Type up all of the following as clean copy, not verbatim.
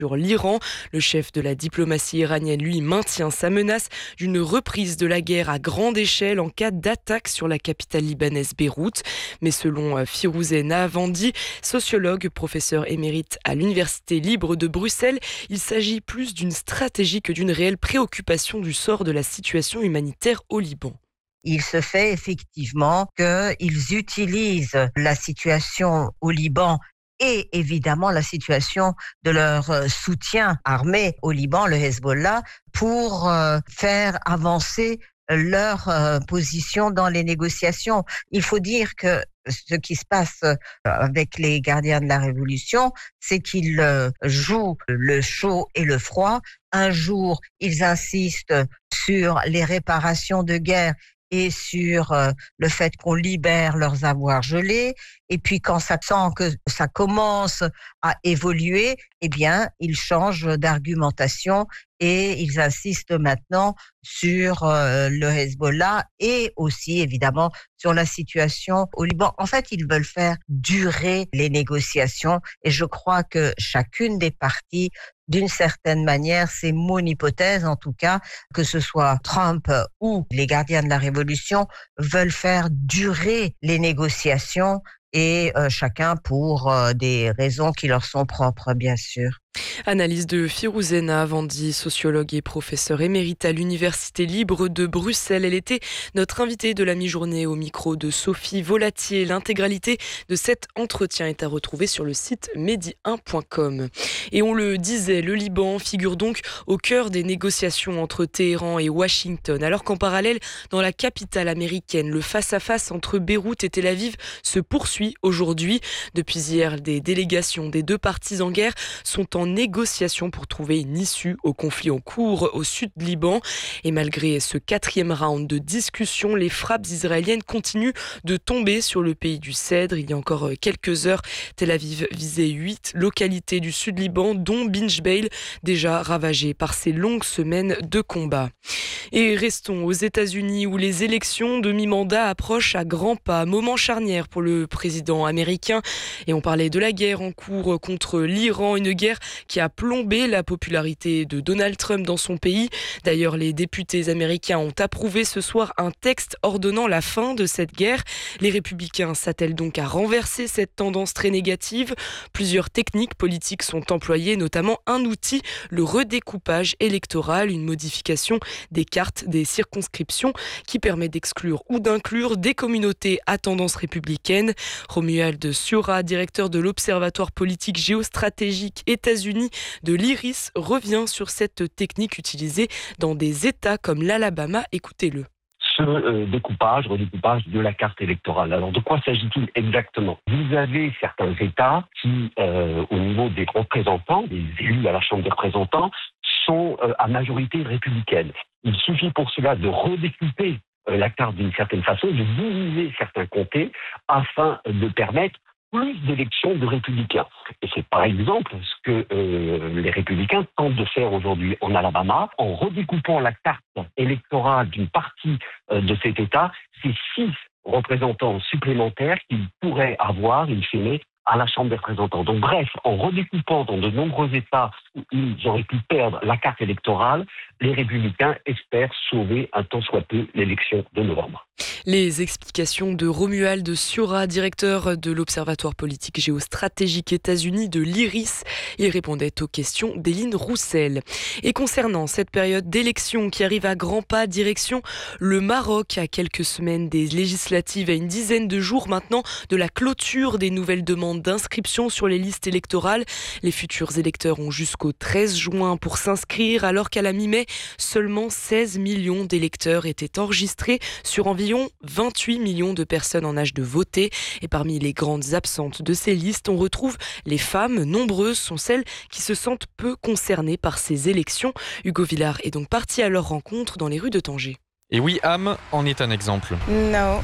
sur l'Iran. Le chef de la diplomatie iranienne, lui, maintient sa menace d'une reprise de la guerre à grande échelle en cas d'attaque sur la capitale libanaise Beyrouth. Mais selon Firouzeh Nahavandi, sociologue, professeur émérite à l'Université libre de Bruxelles, il s'agit plus d'une stratégie que d'une réelle préoccupation du sort de la situation humanitaire au Liban. Il se fait effectivement qu'ils utilisent la situation au Liban et évidemment la situation de leur soutien armé au Liban, le Hezbollah, pour faire avancer leur position dans les négociations. Il faut dire que ce qui se passe avec les gardiens de la Révolution, c'est qu'ils jouent le chaud et le froid. Un jour, ils insistent sur les réparations de guerre et sur le fait qu'on libère leurs avoirs gelés. Et puis quand ça sent que ça commence à évoluer, eh bien, ils changent d'argumentation et ils insistent maintenant sur le Hezbollah et aussi, évidemment, sur la situation au Liban. En fait, ils veulent faire durer les négociations et je crois que chacune des parties, d'une certaine manière, c'est mon hypothèse en tout cas, que ce soit Trump ou les gardiens de la Révolution, veulent faire durer les négociations et chacun pour des raisons qui leur sont propres, bien sûr. Analyse de Firouzeh Nahavandi, sociologue et professeur émérite à l'Université libre de Bruxelles. Elle était notre invitée de la mi-journée au micro de Sophie Volatier. L'intégralité de cet entretien est à retrouver sur le site medi1.com. Et on le disait, le Liban figure donc au cœur des négociations entre Téhéran et Washington. Alors qu'en parallèle, dans la capitale américaine, le face-à-face entre Beyrouth et Tel Aviv se poursuit aujourd'hui. Depuis hier, des délégations des deux parties en guerre sont en négociation pour trouver une issue au conflit en cours au sud Liban. Et malgré ce 4e round de discussion, les frappes israéliennes continuent de tomber sur le pays du Cèdre. Il y a encore quelques heures, Tel Aviv visait 8 localités du sud Liban, dont Binjbeil, déjà ravagée par ces longues semaines de combat. Et restons aux États-Unis où les élections de mi-mandat approchent à grands pas. Moment charnière pour le président américain. Et on parlait de la guerre en cours contre l'Iran, une guerre qui a plombé la popularité de Donald Trump dans son pays. D'ailleurs, les députés américains ont approuvé ce soir un texte ordonnant la fin de cette guerre. Les républicains s'attellent donc à renverser cette tendance très négative. Plusieurs techniques politiques sont employées, notamment un outil, le redécoupage électoral, une modification des cartes des circonscriptions qui permet d'exclure ou d'inclure des communautés à tendance républicaine. Romuald Siora, directeur de l'Observatoire politique géostratégique États-Unis de l'IRIS, revient sur cette technique utilisée dans des États comme l'Alabama. Écoutez-le. Ce redécoupage de la carte électorale. Alors, de quoi s'agit-il exactement ? Vous avez certains États qui, au niveau des représentants, des élus à la Chambre des représentants, sont à majorité républicaine. Il suffit pour cela de redécouper la carte d'une certaine façon, de diviser certains comtés afin de permettre plus d'élections de républicains. Et c'est par exemple ce que les républicains tentent de faire aujourd'hui en Alabama, en redécoupant la carte électorale d'une partie de cet État, c'est 6 représentants supplémentaires qu'ils pourraient avoir, in fine, à la Chambre des représentants. Donc bref, en redécoupant dans de nombreux États où ils auraient pu perdre la carte électorale, les républicains espèrent sauver un tant soit peu l'élection de novembre. Les explications de Romuald Siora, directeur de l'Observatoire politique géostratégique États-Unis de l'IRIS. Il répondait aux questions d'Éline Roussel. Et concernant cette période d'élection qui arrive à grands pas direction le Maroc, à quelques semaines des législatives, à une dizaine de jours maintenant de la clôture des nouvelles demandes d'inscription sur les listes électorales. Les futurs électeurs ont jusqu'au 13 juin pour s'inscrire, alors qu'à la mi-mai, seulement 16 millions d'électeurs étaient enregistrés sur environ 28 millions de personnes en âge de voter. Et parmi les grandes absentes de ces listes, on retrouve les femmes. Nombreuses sont celles qui se sentent peu concernées par ces élections. Hugo Villard est donc parti à leur rencontre dans les rues de Tanger. Et oui, Am en est un exemple. Non,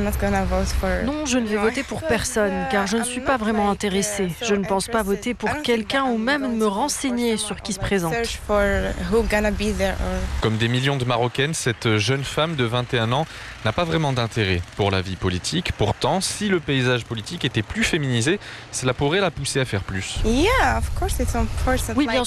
je ne vais voter pour personne, car je ne suis pas vraiment intéressée. Je ne pense pas voter pour quelqu'un ou même me renseigner sur qui se présente. Comme des millions de Marocaines, cette jeune femme de 21 ans n'a pas vraiment d'intérêt pour la vie politique. Pourtant, si le paysage politique était plus féminisé, cela pourrait la pousser à faire plus. Oui, bien